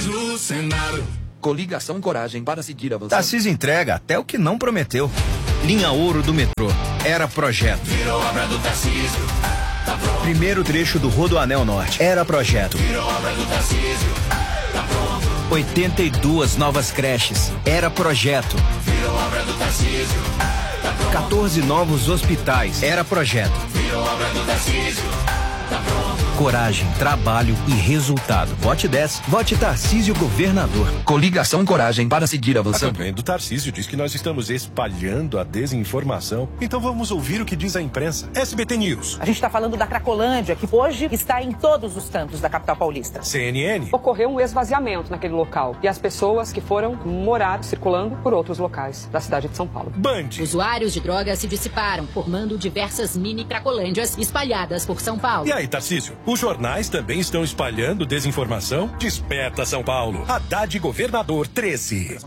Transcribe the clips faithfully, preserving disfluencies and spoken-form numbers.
do Senado. Coligação Coragem para seguir avançando. Tarcísio entrega até o que não prometeu. Linha Ouro do metrô. Era projeto. Virou obra do Tarcísio. Tá pronto. Primeiro trecho do Rodoanel Norte. Era projeto. Virou obra do Tarcísio. Tá pronto. oitenta e duas novas creches. Era projeto. Virou obra do Tarcísio. Tá pronto. quatorze novos hospitais. Era projeto. Virou obra do Tarcísio. Tá pronto. Coragem, trabalho e resultado. Vote dez. Vote Tarcísio Governador. Coligação Coragem para seguir A avançando. campanha do Tarcísio diz que nós estamos espalhando a desinformação. Então vamos ouvir o que diz a imprensa. S B T News. A gente está falando da Cracolândia, que hoje está em todos os cantos da capital paulista. C N N. Ocorreu um esvaziamento naquele local e as pessoas que foram morar circulando por outros locais da cidade de São Paulo. Band. Usuários de drogas se dissiparam, formando diversas mini Cracolândias espalhadas por São Paulo. E aí, Tarcísio? Os jornais também estão espalhando desinformação? Desperta São Paulo. Haddad Governador treze.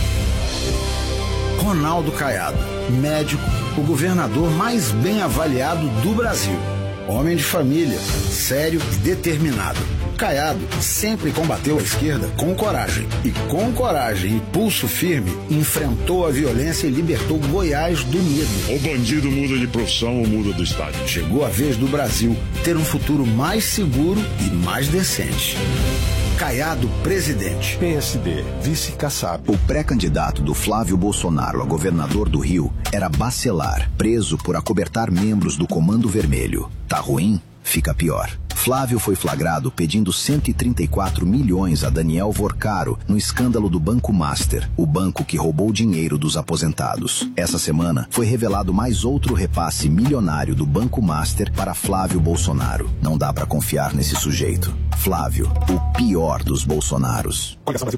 Ronaldo Caiado, médico, o governador mais bem avaliado do Brasil. Homem de família, sério e determinado. Caiado sempre combateu a esquerda com coragem. E com coragem e pulso firme, enfrentou a violência e libertou Goiás do medo. O bandido muda de profissão ou muda do estado. Chegou a vez do Brasil ter um futuro mais seguro e mais decente. Caiado presidente. P S D, vice Kassab. O pré-candidato do Flávio Bolsonaro a governador do Rio era Bacelar, preso por acobertar membros do Comando Vermelho. Tá ruim? Fica pior. Flávio foi flagrado pedindo cento e trinta e quatro milhões a Daniel Vorcaro no escândalo do Banco Master, o banco que roubou dinheiro dos aposentados. Essa semana foi revelado mais outro repasse milionário do Banco Master para Flávio Bolsonaro. Não dá pra confiar nesse sujeito. Flávio, o pior dos Bolsonaros.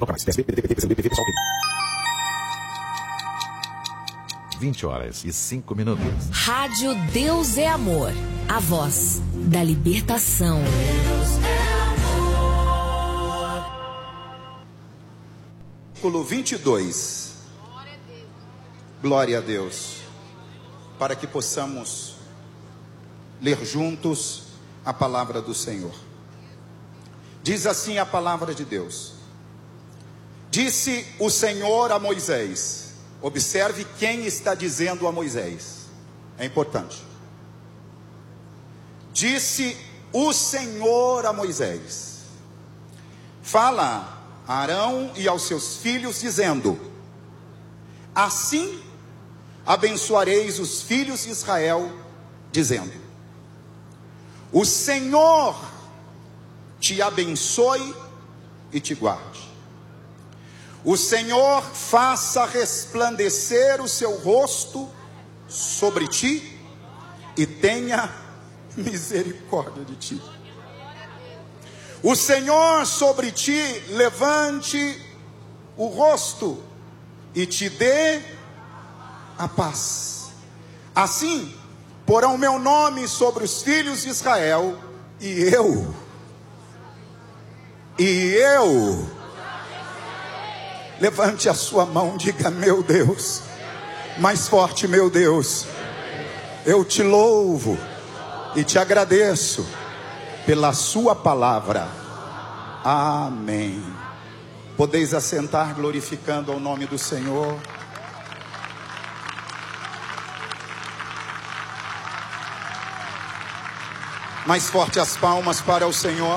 vinte horas e cinco minutos. Rádio Deus é Amor. A voz da libertação. Deus é amor. Versículo vinte e dois. Glória a Deus. Para que possamos ler juntos a palavra do Senhor. Diz assim a palavra de Deus. Disse o Senhor a Moisés. Observe quem está dizendo a Moisés. É importante. Disse o Senhor a Moisés. Fala a Arão e aos seus filhos, dizendo: assim abençoareis os filhos de Israel, dizendo: o Senhor te abençoe e te guarde. O Senhor faça resplandecer o seu rosto sobre ti e tenha misericórdia de ti. O Senhor sobre ti levante o rosto e te dê a paz. Assim porão meu nome sobre os filhos de Israel, e eu, e eu, levante a sua mão, diga: meu Deus, mais forte, meu Deus, eu te louvo e te agradeço pela sua palavra. Amém. Podeis assentar, glorificando ao nome do Senhor. Mais forte as palmas para o Senhor.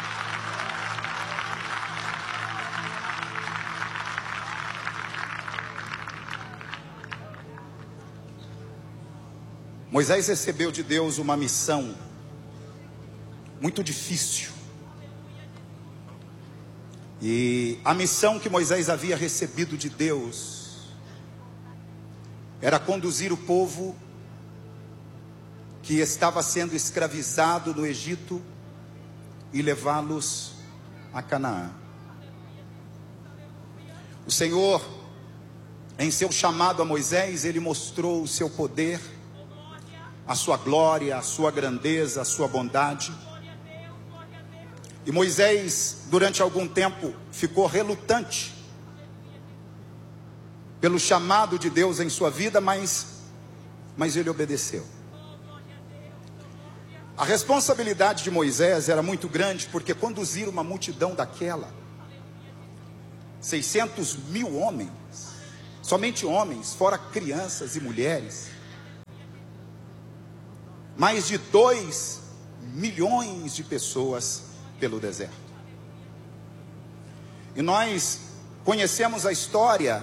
Moisés recebeu de Deus uma missão muito difícil. E a missão que Moisés havia recebido de Deus era conduzir o povo que estava sendo escravizado no Egito e levá-los a Canaã. O Senhor, em seu chamado a Moisés, ele mostrou o seu poder, a sua glória, a sua grandeza, a sua bondade. E Moisés, durante algum tempo, ficou relutante pelo chamado de Deus em sua vida, mas, mas ele obedeceu. A responsabilidade de Moisés era muito grande, porque conduzir uma multidão daquela seiscentos mil homens, somente homens, fora crianças e mulheres. Mais de dois milhões de pessoas pelo deserto. E nós conhecemos a história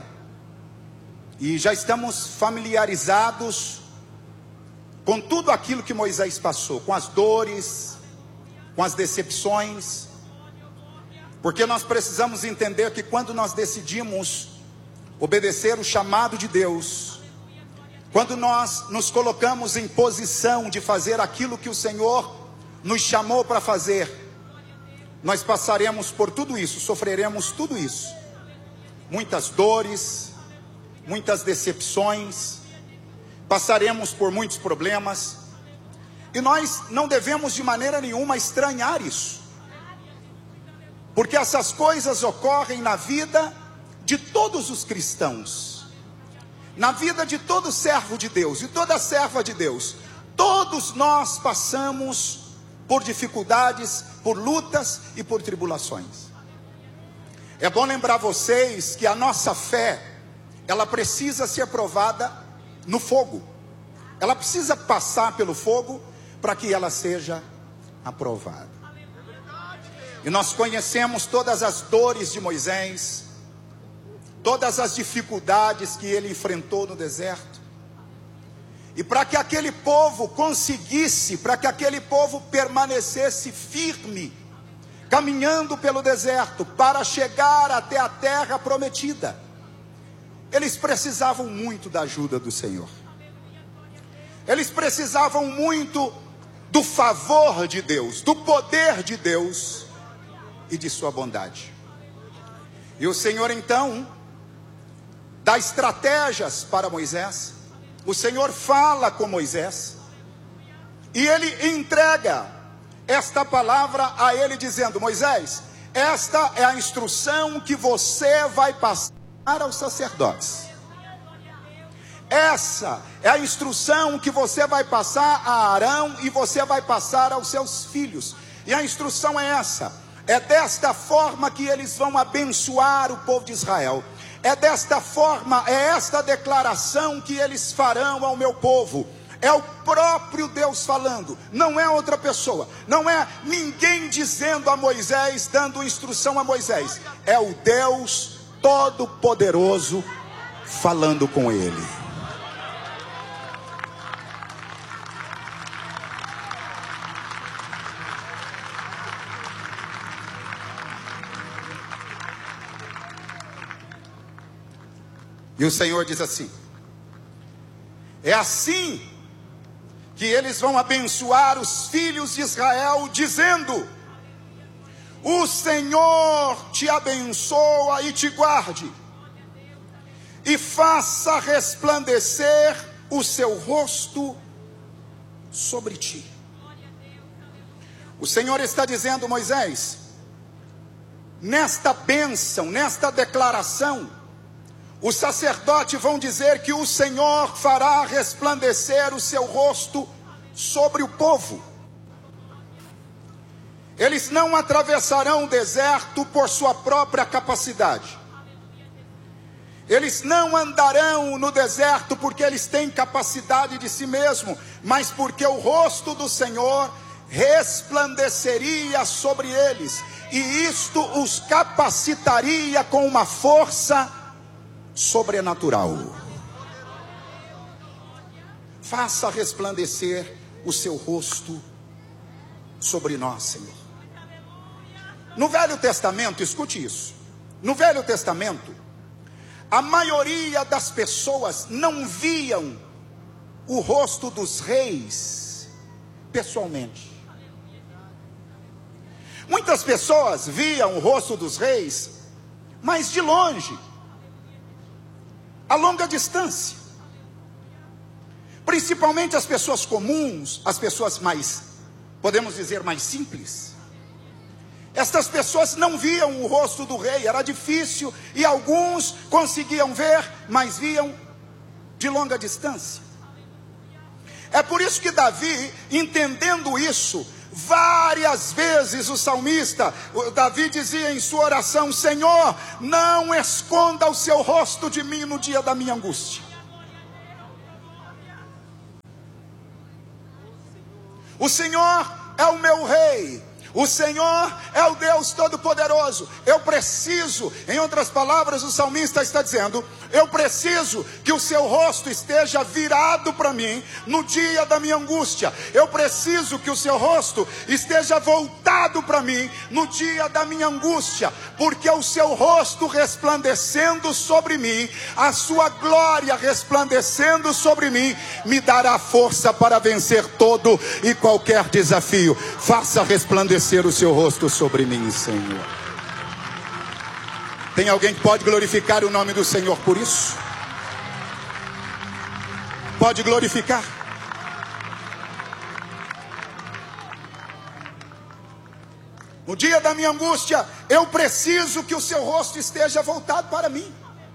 e já estamos familiarizados com tudo aquilo que Moisés passou, com as dores, com as decepções, porque nós precisamos entender que quando nós decidimos obedecer o chamado de Deus, quando nós nos colocamos em posição de fazer aquilo que o Senhor nos chamou para fazer, nós passaremos por tudo isso, sofreremos tudo isso, muitas dores, muitas decepções, passaremos por muitos problemas, e nós não devemos de maneira nenhuma estranhar isso, porque essas coisas ocorrem na vida de todos os cristãos, na vida de todo servo de Deus e toda serva de Deus. Todos nós passamos por dificuldades, por lutas e por tribulações. É bom lembrar vocês que a nossa fé, ela precisa ser provada no fogo. Ela precisa passar pelo fogo para que ela seja aprovada. E nós conhecemos todas as dores de Moisés, todas as dificuldades que ele enfrentou no deserto. E para que aquele povo conseguisse, para que aquele povo permanecesse firme, caminhando pelo deserto, para chegar até a terra prometida, eles precisavam muito da ajuda do Senhor. Eles precisavam muito do favor de Deus, do poder de Deus e de sua bondade. E o Senhor então dá estratégias para Moisés. O Senhor fala com Moisés e ele entrega esta palavra a ele, dizendo: Moisés, esta é a instrução que você vai passar aos sacerdotes. Essa é a instrução que você vai passar a Arão e você vai passar aos seus filhos. E a instrução é essa: é desta forma que eles vão abençoar o povo de Israel. É desta forma, é esta declaração que eles farão ao meu povo. É o próprio Deus falando, não é outra pessoa, não é ninguém dizendo a Moisés, dando instrução a Moisés. É o Deus Todo-Poderoso falando com ele. E o Senhor diz assim: é assim que eles vão abençoar os filhos de Israel, dizendo: o Senhor te abençoa e te guarde, e faça resplandecer o seu rosto sobre ti. O Senhor está dizendo: Moisés, nesta bênção, nesta declaração, os sacerdotes vão dizer que o Senhor fará resplandecer o seu rosto sobre o povo. Eles não atravessarão o deserto por sua própria capacidade. Eles não andarão no deserto porque eles têm capacidade de si mesmo, mas porque o rosto do Senhor resplandeceria sobre eles, e isto os capacitaria com uma força sobrenatural. Faça resplandecer o seu rosto sobre nós, Senhor. No Velho Testamento, escute isso, no Velho Testamento, a maioria das pessoas não viam o rosto dos reis pessoalmente. Muitas pessoas viam o rosto dos reis, mas de longe, a longa distância. Principalmente as pessoas comuns, as pessoas mais, podemos dizer, mais simples. Estas pessoas não viam o rosto do rei, era difícil, e alguns conseguiam ver, mas viam de longa distância. É por isso que Davi, entendendo isso, Várias vezes o salmista, o Davi dizia em sua oração: Senhor, não esconda o seu rosto de mim no dia da minha angústia. O Senhor é o meu rei, o Senhor é o Deus Todo-Poderoso. Eu preciso, em outras palavras, o salmista está dizendo: eu preciso que o seu rosto esteja virado para mim no dia da minha angústia. Eu preciso que o seu rosto esteja voltado para mim no dia da minha angústia, porque o seu rosto resplandecendo sobre mim, a sua glória resplandecendo sobre mim, me dará força para vencer todo e qualquer desafio. Faça resplandecer o seu rosto sobre mim, Senhor. Tem alguém que pode glorificar o nome do Senhor por isso? Pode glorificar? No dia da minha angústia, eu preciso que o seu rosto esteja voltado para mim.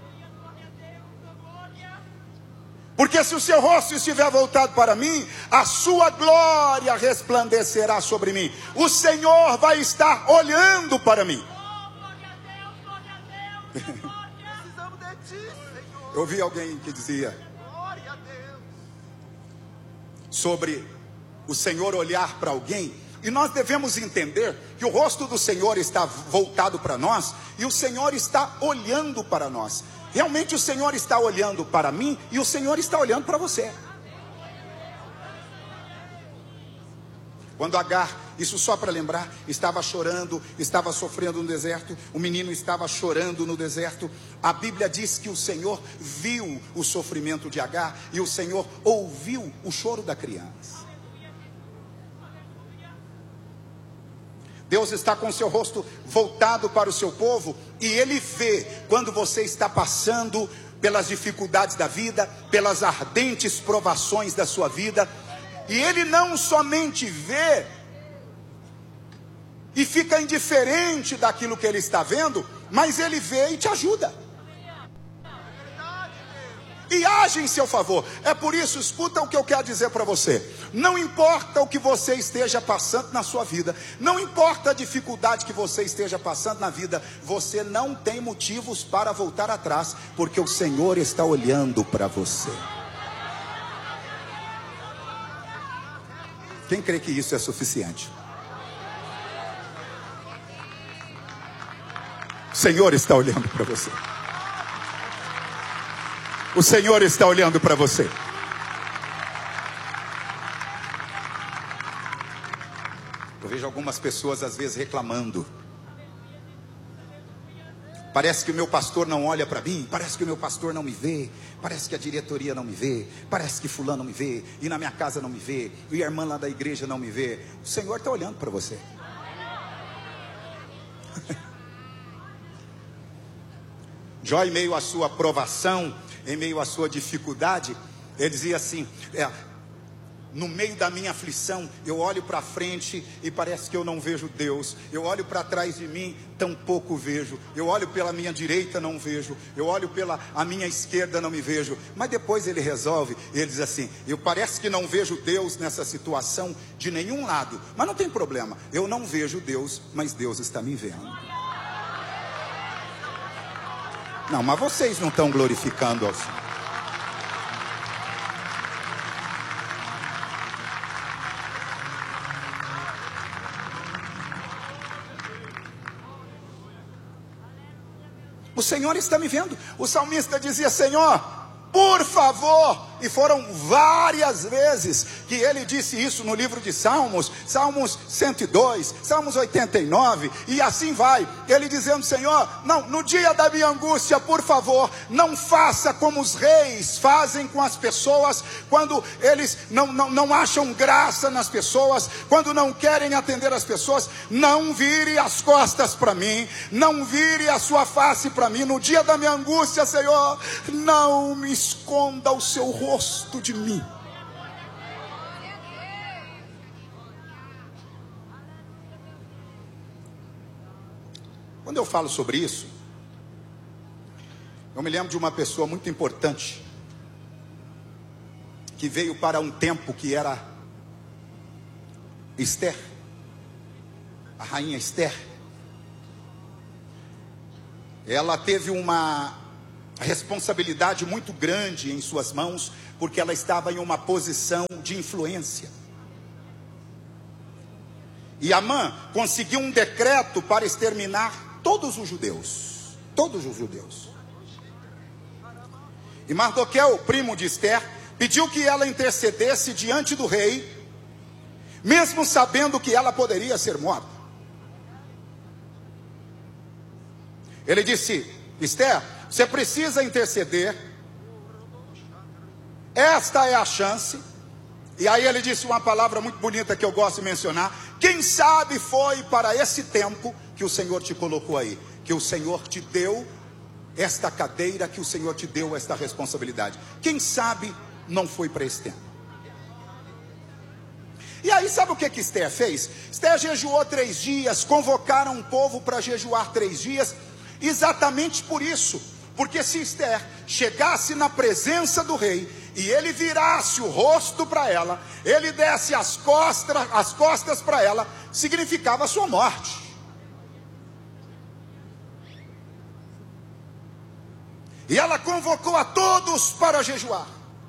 Porque se o seu rosto estiver voltado para mim, a sua glória resplandecerá sobre mim. O Senhor vai estar olhando para mim. Eu ouvi alguém que dizia sobre o Senhor olhar para alguém, e nós devemos entender que o rosto do Senhor está voltado para nós, e o Senhor está olhando para nós. Realmente o Senhor está olhando para mim, e o Senhor está olhando para você. Quando Agar, isso só para lembrar, estava chorando, estava sofrendo no deserto, o menino estava chorando no deserto, a Bíblia diz que o Senhor viu o sofrimento de Agar, e o Senhor ouviu o choro da criança. Deus está com o seu rosto voltado para o seu povo, e Ele vê quando você está passando pelas dificuldades da vida, pelas ardentes provações da sua vida. E Ele não somente vê e fica indiferente daquilo que Ele está vendo, mas Ele vê e te ajuda. E age em seu favor. É por isso, escuta o que eu quero dizer para você. Não importa o que você esteja passando na sua vida, não importa a dificuldade que você esteja passando na vida, você não tem motivos para voltar atrás, porque o Senhor está olhando para você. Quem crê que isso é suficiente? O Senhor está olhando para você. O Senhor está olhando para você. Eu vejo algumas pessoas às vezes reclamando. Parece que o meu pastor não olha para mim, parece que o meu pastor não me vê, parece que a diretoria não me vê, parece que fulano não me vê, e na minha casa não me vê, e a irmã lá da igreja não me vê. O Senhor está olhando para você. Jó, em meio à sua provação, em meio à sua dificuldade, ele dizia assim: é, no meio da minha aflição, eu olho para frente e parece que eu não vejo Deus. Eu olho para trás de mim, tampouco vejo. Eu olho pela minha direita, não vejo. Eu olho pela a minha esquerda, não me vejo. Mas depois ele resolve, ele diz assim: eu parece que não vejo Deus nessa situação de nenhum lado, mas não tem problema, eu não vejo Deus, mas Deus está me vendo. Não, mas vocês não estão glorificando ao Senhor. O Senhor está me vendo. O salmista dizia: Senhor, por favor. E foram várias vezes que ele disse isso no livro de Salmos, Salmos cento e dois, Salmos oitenta e nove, e assim vai, ele dizendo: Senhor, não, no dia da minha angústia, por favor, não faça como os reis fazem com as pessoas, quando eles não, não, não acham graça nas pessoas, quando não querem atender as pessoas. Não vire as costas para mim, não vire a sua face para mim, no dia da minha angústia, Senhor, não me esconda o seu rosto de mim. Quando eu falo sobre isso, eu me lembro de uma pessoa muito importante que veio para um tempo que era Esther. a rainha Esther, ela teve uma responsabilidade muito grande em suas mãos, porque ela estava em uma posição de influência. E Amã conseguiu um decreto para exterminar todos os judeus, todos os judeus. E Mardoqueu, primo de Esther, pediu que ela intercedesse diante do rei, mesmo sabendo que ela poderia ser morta. Ele disse: Esther, você precisa interceder, esta é a chance. E aí ele disse uma palavra muito bonita que eu gosto de mencionar: quem sabe foi para esse tempo que o Senhor te colocou aí, que o Senhor te deu esta cadeira, que o Senhor te deu esta responsabilidade. Quem sabe não foi para esse tempo. E aí sabe o que que Esther fez? Esther jejuou três dias, convocaram o povo para jejuar três dias, exatamente por isso, porque se Esther chegasse na presença do rei e ele virasse o rosto para ela, ele desse as costas, as costas para ela, significava a sua morte. E ela convocou a todos para jejuar,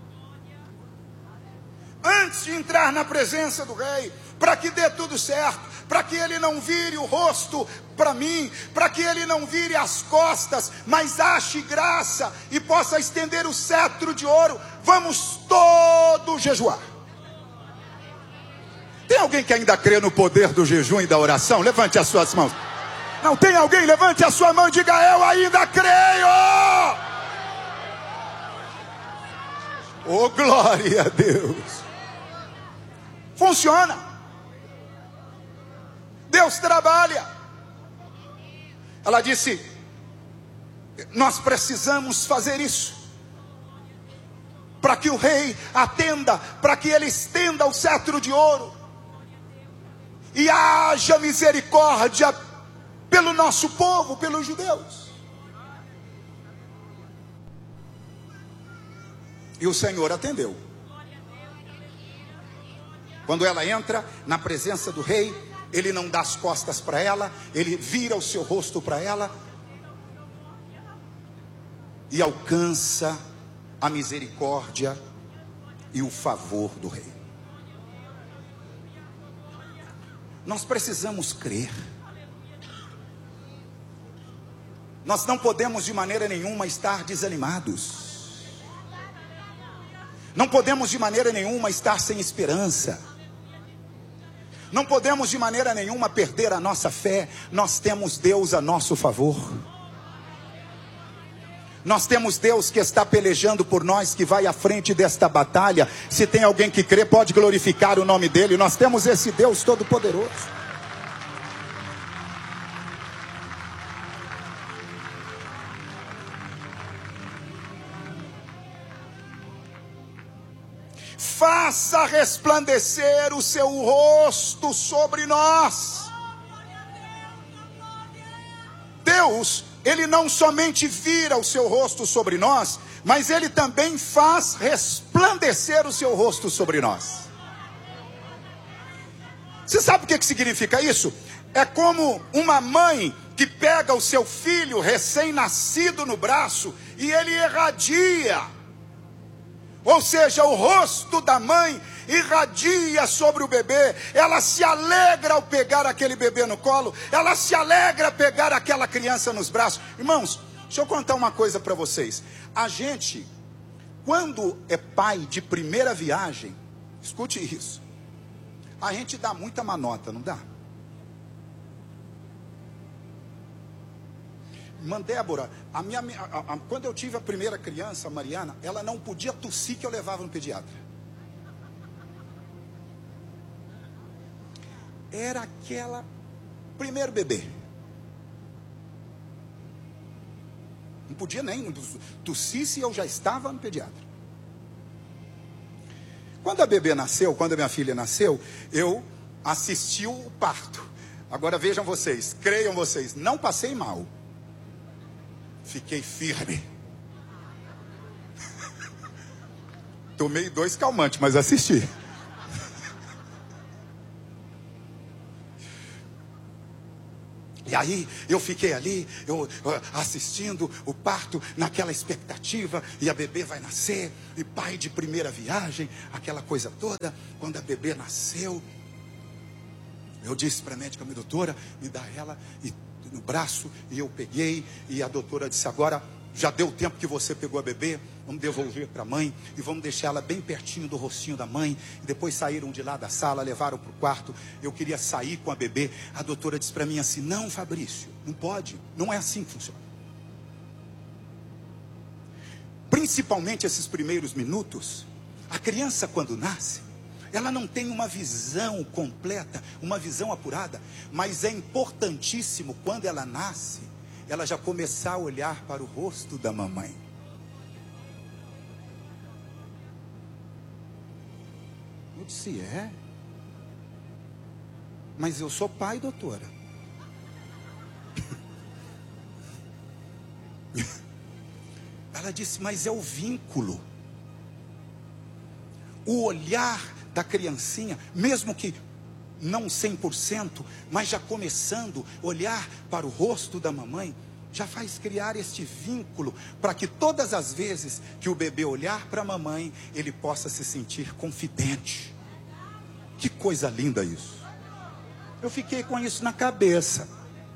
antes de entrar na presença do rei, para que dê tudo certo, para que ele não vire o rosto para mim, para que ele não vire as costas, mas ache graça e possa estender o cetro de ouro. Vamos todos jejuar. Tem alguém que ainda crê no poder do jejum e da oração? Levante as suas mãos. Não tem alguém? Levante a sua mão e diga: eu ainda creio. Oh, glória a Deus. Funciona. Deus trabalha. Ela disse: nós precisamos fazer isso, para que o rei atenda, para que ele estenda o cetro de ouro, e haja misericórdia pelo nosso povo, pelos judeus. E o Senhor atendeu. Quando ela entra na presença do rei, ele não dá as costas para ela, ele vira o seu rosto para ela e alcança a misericórdia e o favor do rei. Nós precisamos crer. Nós não podemos de maneira nenhuma estar desanimados. Não podemos de maneira nenhuma estar sem esperança. Não podemos de maneira nenhuma perder a nossa fé. Nós temos Deus a nosso favor. Nós temos Deus que está pelejando por nós, que vai à frente desta batalha. Se tem alguém que crê, pode glorificar o nome dele. Nós temos esse Deus todo-poderoso. Faça resplandecer o seu rosto sobre nós. Deus, ele não somente vira o seu rosto sobre nós, mas ele também faz resplandecer o seu rosto sobre nós. Você sabe o que que significa isso? É como uma mãe que pega o seu filho recém-nascido no braço e ele irradia. Ou seja, o rosto da mãe irradia sobre o bebê. Ela se alegra ao pegar aquele bebê no colo. Ela se alegra ao pegar aquela criança nos braços. Irmãos, deixa eu contar uma coisa para vocês. A gente, quando é pai de primeira viagem, escute isso, a gente dá muita manota, não dá? Irmã Débora, a minha, a, a, quando eu tive a primeira criança, a Mariana, ela não podia tossir que eu levava no pediatra. Era aquela primeiro bebê. Não podia nem tossir se eu já estava no pediatra. Quando a bebê nasceu, quando a minha filha nasceu, eu assisti o parto. Agora vejam vocês, creiam vocês, não passei mal. Fiquei firme. Tomei dois calmantes, mas assisti. E aí eu fiquei ali, eu, eu, assistindo o parto, naquela expectativa, e a bebê vai nascer, e pai de primeira viagem, aquela coisa toda. Quando a bebê nasceu, eu disse para a médica, minha doutora, me dá ela e, no braço, e eu peguei, e a doutora disse, agora já deu o tempo que você pegou a bebê, vamos devolver para a mãe, e vamos deixar ela bem pertinho do rostinho da mãe. E depois saíram de lá da sala, levaram para o quarto. Eu queria sair com a bebê. A doutora disse para mim assim, não, Fabrício, não pode, não é assim que funciona. Principalmente esses primeiros minutos, a criança quando nasce, ela não tem uma visão completa, uma visão apurada, mas é importantíssimo quando ela nasce, ela já começar a olhar para o rosto da mamãe. Eu disse, é? Mas eu sou pai, doutora. Ela disse, mas é o vínculo. O olhar da criancinha, mesmo que não cem por cento, mas já começando a olhar para o rosto da mamãe, já faz criar este vínculo, para que todas as vezes que o bebê olhar para a mamãe, ele possa se sentir confidente. Que coisa linda isso. Eu fiquei com isso na cabeça.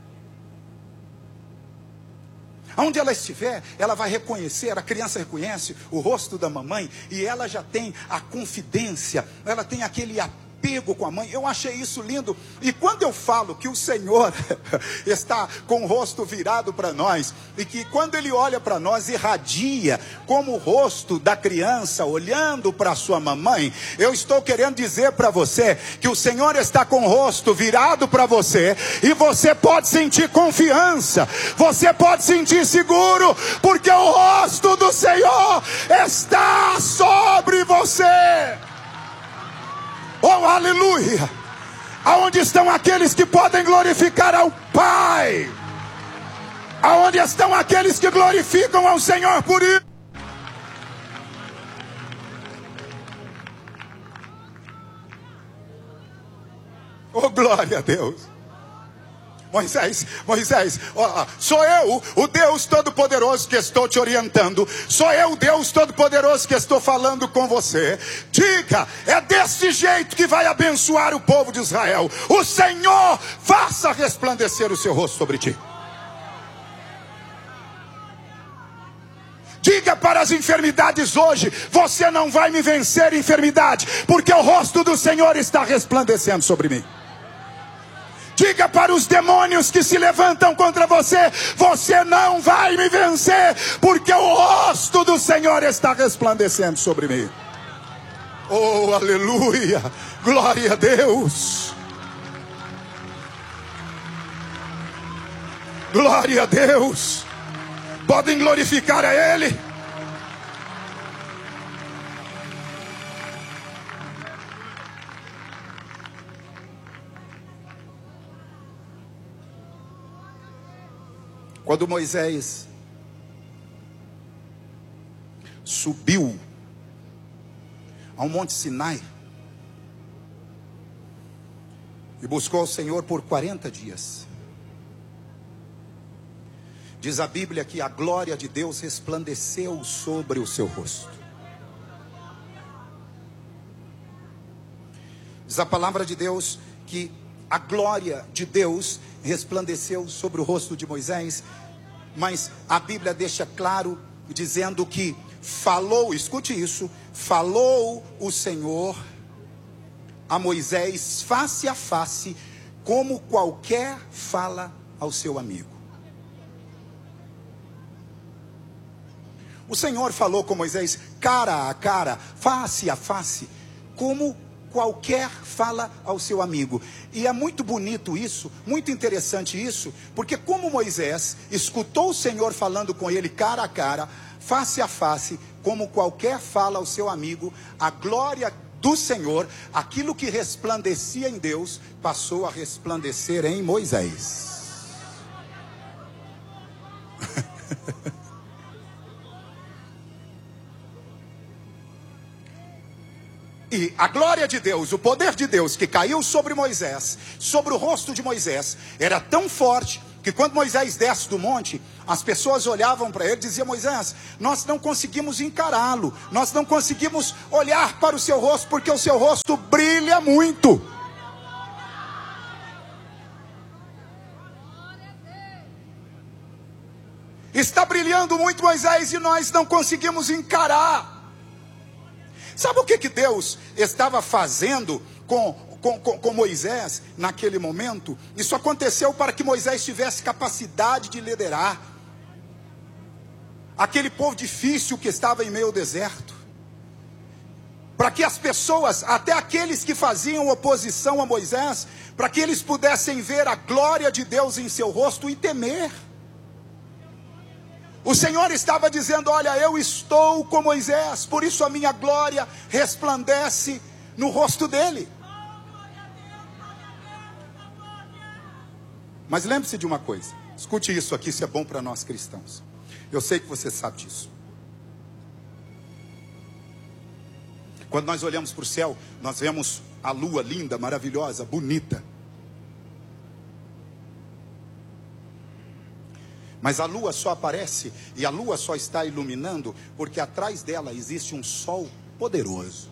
Onde ela estiver, ela vai reconhecer, a criança reconhece o rosto da mamãe, e ela já tem a confidência, ela tem aquele apego com a mãe. Eu achei isso lindo. E quando eu falo que o Senhor está com o rosto virado para nós, e que quando Ele olha para nós, irradia como o rosto da criança olhando para sua mamãe, eu estou querendo dizer para você que o Senhor está com o rosto virado para você, e você pode sentir confiança, você pode sentir seguro, porque o rosto do Senhor está sobre você. Oh, aleluia! Aonde estão aqueles que podem glorificar ao Pai? Aonde estão aqueles que glorificam ao Senhor por isso? Oh, glória a Deus! Moisés, Moisés, ó, sou eu, o Deus Todo-Poderoso que estou te orientando. Sou eu, o Deus Todo-Poderoso que estou falando com você. Diga, é desse jeito que vai abençoar o povo de Israel. O Senhor faça resplandecer o seu rosto sobre ti. Diga para as enfermidades hoje, você não vai me vencer, enfermidade, porque o rosto do Senhor está resplandecendo sobre mim. Diga para os demônios que se levantam contra você, você não vai me vencer, porque o rosto do Senhor está resplandecendo sobre mim. Oh, aleluia, glória a Deus. Glória a Deus. Podem glorificar a Ele. Quando Moisés subiu ao Monte Sinai e buscou o Senhor por quarenta dias, diz a Bíblia que a glória de Deus resplandeceu sobre o seu rosto. Diz a palavra de Deus que a glória de Deus resplandeceu sobre o rosto de Moisés, mas a Bíblia deixa claro, dizendo que falou, escute isso, falou o Senhor a Moisés face a face, como qualquer fala ao seu amigo. O Senhor falou com Moisés cara a cara, face a face, como qualquer fala ao seu amigo. E é muito bonito isso, muito interessante isso, porque como Moisés escutou o Senhor falando com ele cara a cara, face a face, como qualquer fala ao seu amigo, a glória do Senhor, aquilo que resplandecia em Deus, passou a resplandecer em Moisés. E a glória de Deus, o poder de Deus que caiu sobre Moisés, sobre o rosto de Moisés, era tão forte que quando Moisés desce do monte, as pessoas olhavam para ele e diziam: Moisés, nós não conseguimos encará-lo, nós não conseguimos olhar para o seu rosto, porque o seu rosto brilha muito. Está brilhando muito, Moisés, e nós não conseguimos encarar. Sabe o que, que Deus estava fazendo com, com, com, com Moisés naquele momento? Isso aconteceu para que Moisés tivesse capacidade de liderar aquele povo difícil que estava em meio ao deserto. Para que as pessoas, até aqueles que faziam oposição a Moisés, para que eles pudessem ver a glória de Deus em seu rosto e temer. O Senhor estava dizendo: olha, eu estou com Moisés, por isso a minha glória resplandece no rosto dele. Mas lembre-se de uma coisa, escute isso aqui, isso é bom para nós cristãos. Eu sei que você sabe disso. Quando nós olhamos para o céu, nós vemos a lua linda, maravilhosa, bonita. Mas a lua só aparece e a lua só está iluminando porque atrás dela existe um sol poderoso.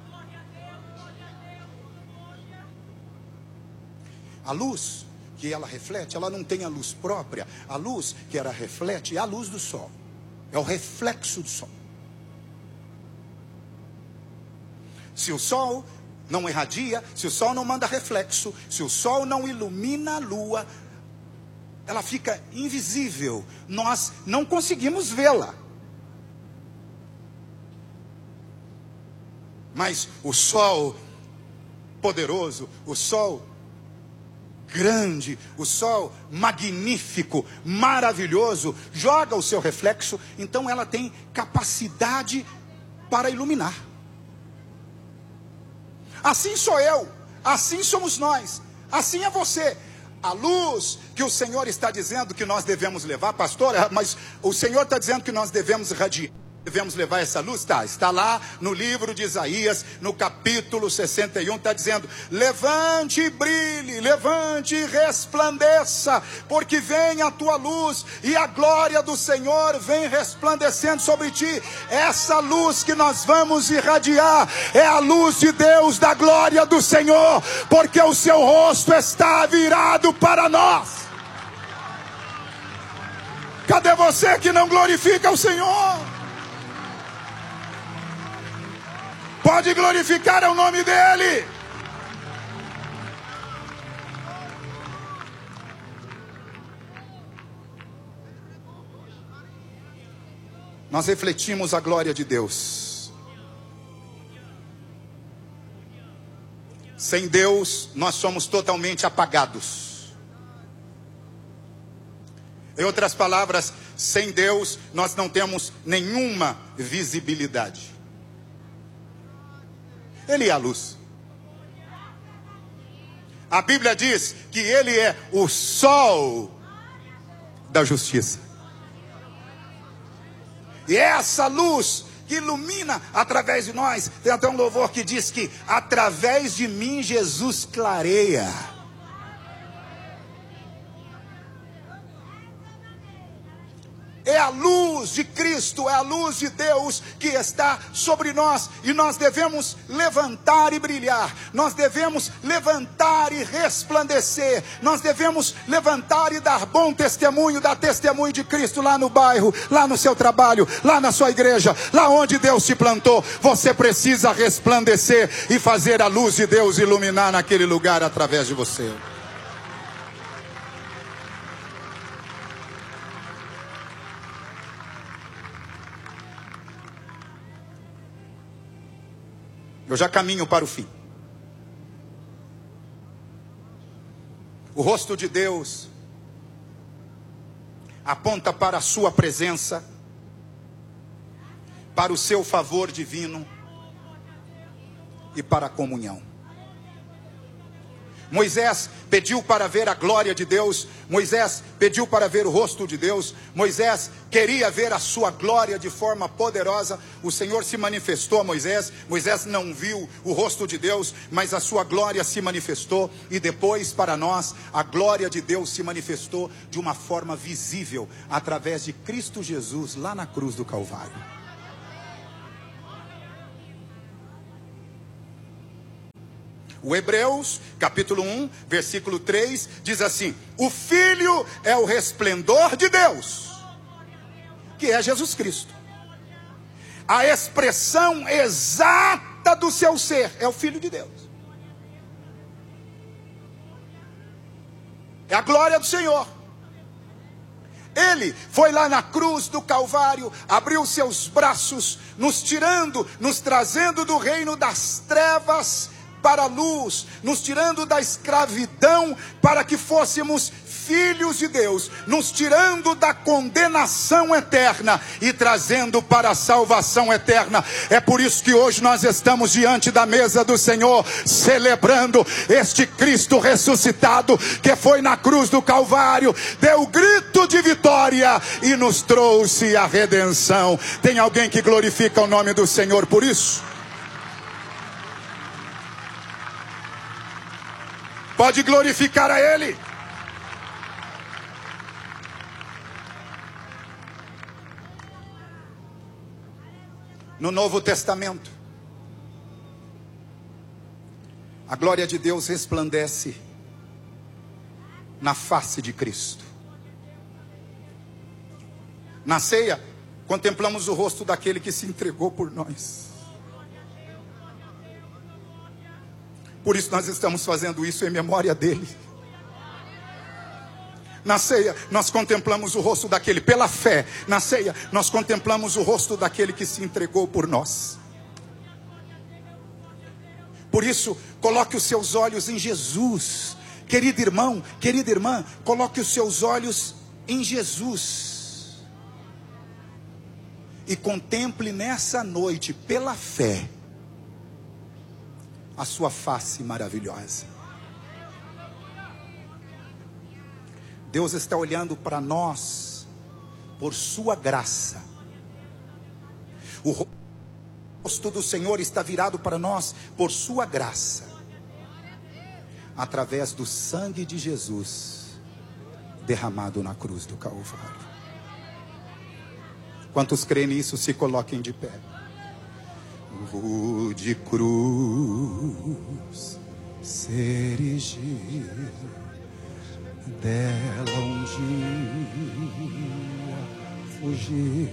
A luz que ela reflete, ela não tem a luz própria. A luz que ela reflete é a luz do sol. É o reflexo do sol. Se o sol não irradia, se o sol não manda reflexo, se o sol não ilumina a lua, ela fica invisível, nós não conseguimos vê-la. Mas o sol poderoso, o sol grande, o sol magnífico, maravilhoso, joga o seu reflexo, então ela tem capacidade para iluminar. Assim sou eu, assim somos nós, assim é você. A luz que o Senhor está dizendo que nós devemos levar, pastor, mas o Senhor está dizendo que nós devemos irradiar, devemos levar essa luz, tá, está lá no livro de Isaías, no capítulo sessenta e um, está dizendo: levante e brilhe, levante e resplandeça, porque vem a tua luz, e a glória do Senhor vem resplandecendo sobre ti. Essa luz que nós vamos irradiar é a luz de Deus, da glória do Senhor, porque o seu rosto está virado para nós. Cadê você que não glorifica o Senhor? Pode glorificar o nome dele. Nós refletimos a glória de Deus. Sem Deus, nós somos totalmente apagados. Em outras palavras, sem Deus, nós não temos nenhuma visibilidade. Ele é a luz. A Bíblia diz que ele é o sol da justiça. E essa luz que ilumina através de nós, tem até um louvor que diz que através de mim Jesus clareia. É a luz de Cristo, é a luz de Deus que está sobre nós. E nós devemos levantar e brilhar. Nós devemos levantar e resplandecer. Nós devemos levantar e dar bom testemunho, dar testemunho de Cristo lá no bairro, lá no seu trabalho, lá na sua igreja, lá onde Deus te plantou. Você precisa resplandecer e fazer a luz de Deus iluminar naquele lugar através de você. Eu já caminho para o fim. O rosto de Deus aponta para a sua presença, para o seu favor divino e para a comunhão. Moisés pediu para ver a glória de Deus. Moisés pediu para ver o rosto de Deus. Moisés queria ver a sua glória de forma poderosa. O Senhor se manifestou a Moisés. Moisés não viu o rosto de Deus, mas a sua glória se manifestou. E depois, para nós, a glória de Deus se manifestou de uma forma visível, através de Cristo Jesus, lá na cruz do Calvário. O Hebreus, capítulo um, versículo três, diz assim: o Filho é o resplendor de Deus, que é Jesus Cristo. A expressão exata do seu ser é o Filho de Deus. É a glória do Senhor. Ele foi lá na cruz do Calvário, abriu seus braços, nos tirando, nos trazendo do reino das trevas para a luz, nos tirando da escravidão para que fôssemos filhos de Deus, nos tirando da condenação eterna e trazendo para a salvação eterna. É por isso que hoje nós estamos diante da mesa do Senhor, celebrando este Cristo ressuscitado, que foi na cruz do Calvário, deu grito de vitória e nos trouxe a redenção. Tem alguém que glorifica o nome do Senhor por isso? Pode glorificar a Ele. No Novo Testamento, a glória de Deus resplandece na face de Cristo. Na ceia, contemplamos o rosto daquele que se entregou por nós. Por isso nós estamos fazendo isso em memória dele. Na ceia, nós contemplamos o rosto daquele, pela fé. Na ceia, nós contemplamos o rosto daquele que se entregou por nós. Por isso, coloque os seus olhos em Jesus. Querido irmão, querida irmã, coloque os seus olhos em Jesus. E contemple nessa noite, pela fé, a sua face maravilhosa. Deus está olhando para nós por sua graça. O rosto do Senhor está virado para nós por sua graça, através do sangue de Jesus derramado na cruz do Calvário. Quantos creem nisso, se coloquem de pé. Rude cruz se erigir, dela um dia fugir,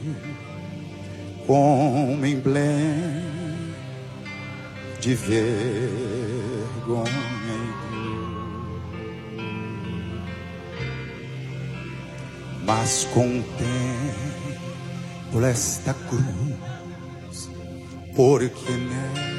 como emblema de vergonha e dor. Mas contemplo esta cruz, porque nela